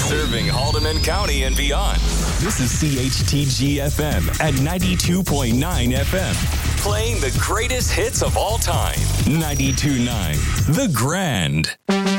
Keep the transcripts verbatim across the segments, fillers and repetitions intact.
Serving Haldeman County and beyond. This is C H T G F M at ninety-two point nine F M. Playing the greatest hits of all time. ninety-two point nine The Grand.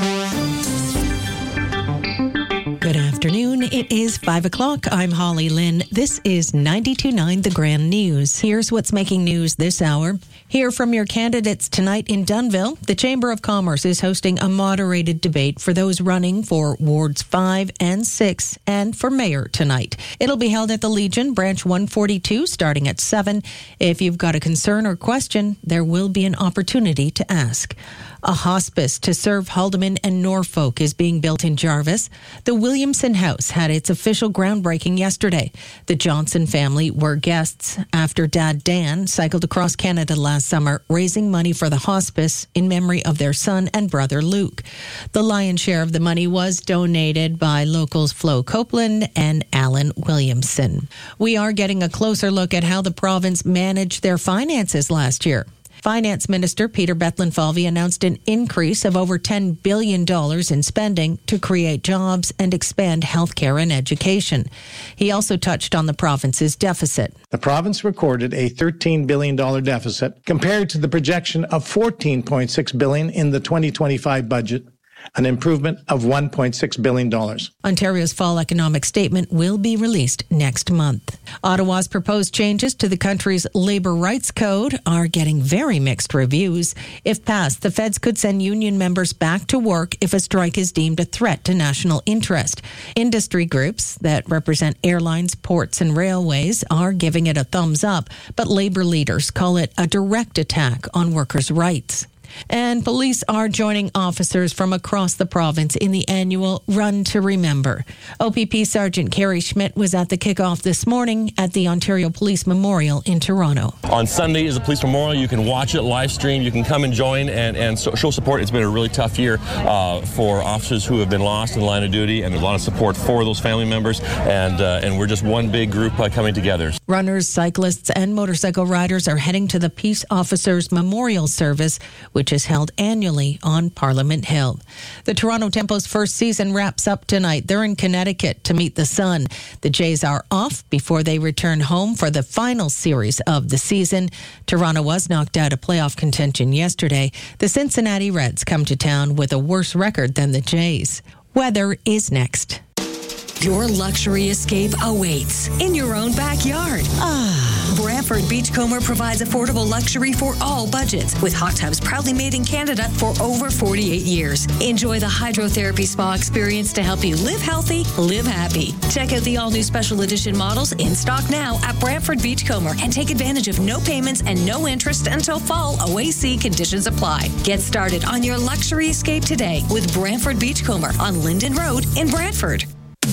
Good afternoon. It is five o'clock. I'm Holly Lynn. This is ninety-two point nine The Grand News. Here's what's making news this hour. Hear from your candidates tonight in Dunnville. The Chamber of Commerce is hosting a moderated debate for those running for Wards five and six and for mayor tonight. It'll be held at the Legion, Branch one forty-two, starting at seven. If you've got a concern or question, there will be an opportunity to ask. A hospice to serve Haldeman and Norfolk is being built in Jarvis. The Williamson House had its official groundbreaking yesterday. The Johnson family were guests after Dad Dan cycled across Canada last summer, raising money for the hospice in memory of their son and brother Luke. The lion's share of the money was donated by locals Flo Copeland and Alan Williamson. We are getting a closer look at how the province managed their finances last year. Finance Minister Peter Bethlenfalvy announced an increase of over ten billion dollars in spending to create jobs and expand healthcare and education. He also touched on the province's deficit. The province recorded a thirteen billion dollars deficit compared to the projection of fourteen point six billion dollars in the twenty twenty-five budget, an improvement of one point six billion dollars. Ontario's fall economic statement will be released next month. Ottawa's proposed changes to the country's labor rights code are getting very mixed reviews. If passed, the feds could send union members back to work if a strike is deemed a threat to national interest. Industry groups that represent airlines, ports, and railways are giving it a thumbs up, but labor leaders call it a direct attack on workers' rights. And police are joining officers from across the province in the annual Run to Remember. O P P Sergeant Kerry Schmidt was at the kickoff this morning at the Ontario Police Memorial in Toronto. On Sunday is a police memorial. You can watch it live stream. You can come and join and, and so, show support. It's been a really tough year uh, for officers who have been lost in the line of duty, and there's a lot of support for those family members, and uh, and we're just one big group uh, coming together. Runners, cyclists, and motorcycle riders are heading to the Peace Officers Memorial Service, which is held annually on Parliament Hill. The Toronto Tempo's first season wraps up tonight. They're in Connecticut to meet the Sun. The Jays are off before they return home for the final series of the season. Toronto was knocked out of playoff contention yesterday. The Cincinnati Reds come to town with a worse record than the Jays. Weather is next. Your luxury escape awaits in your own backyard. Ah. Brantford Beachcomber provides affordable luxury for all budgets, with hot tubs proudly made in Canada for over forty-eight years. Enjoy the hydrotherapy spa experience to help you live healthy, live happy. Check out the all-new special edition models in stock now at Brantford Beachcomber and take advantage of no payments and no interest until fall. O A C conditions apply. Get started on your luxury escape today with Brantford Beachcomber on Linden Road in Brantford.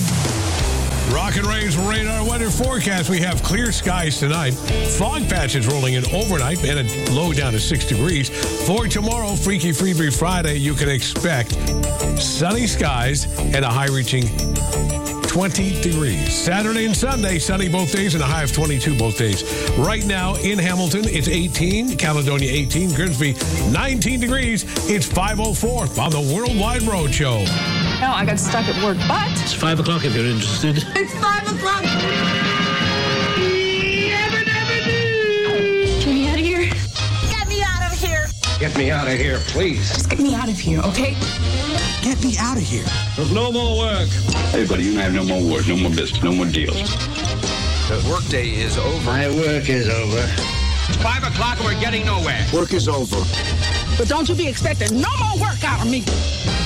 Rock and Ray's radar weather forecast. We have clear skies tonight. Fog patches rolling in overnight and a low down to six degrees. For tomorrow, Freaky Freebie Friday, you can expect sunny skies and a high reaching twenty degrees. Saturday and Sunday, sunny both days and a high of twenty-two both days. Right now in Hamilton, it's eighteen. Caledonia, eighteen. Grimsby, nineteen degrees. It's five oh four on the Worldwide Road Show. No, I got stuck at work, but... It's five o'clock if you're interested. It's five o'clock! Never, never do! Get me out of here. Get me out of here. Get me out of here, please. Just get me out of here, okay? Get me out of here. There's no more work. Hey, buddy, you and I have no more work, no more business, no more deals. The workday is over. My work is over. It's five o'clock and we're getting nowhere. Work is over. But don't you be expecting no more work out of me.